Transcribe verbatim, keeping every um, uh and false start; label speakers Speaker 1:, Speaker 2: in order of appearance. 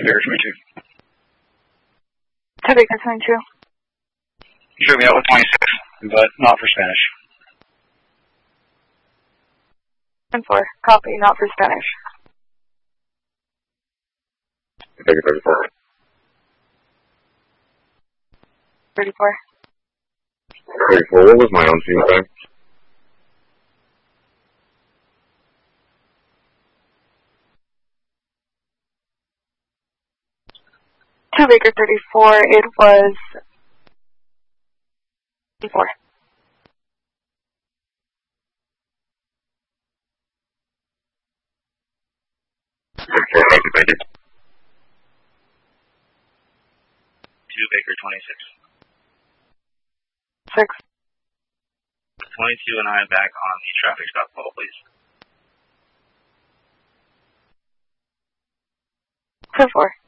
Speaker 1: Baker twenty-two.
Speaker 2: two Baker twenty-two.
Speaker 1: Shoot me out with twenty-six, but not for Spanish.
Speaker 2: ten four. Copy, not for Spanish.
Speaker 3: Baker thirty-four.
Speaker 2: thirty-four.
Speaker 3: thirty-four, what was my own team time?
Speaker 2: two Baker thirty-four, it was thirty-four.
Speaker 3: thirty-four, thank you, Baker.
Speaker 1: two Baker twenty-six.
Speaker 2: six.
Speaker 1: twenty-two and I back on the traffic stop call, please.
Speaker 2: two four.